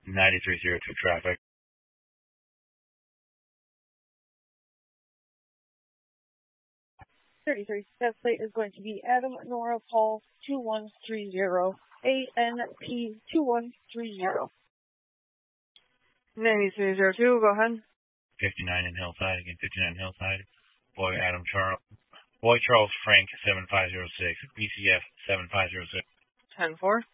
9302 traffic. 33 step plate is going to be Adam Nora Paul 2130, ANP 2130. 9302, go ahead. 59 in Hillside, again 59 Hillside. Boy Charles Frank 7506, BCF 7506. 10-4.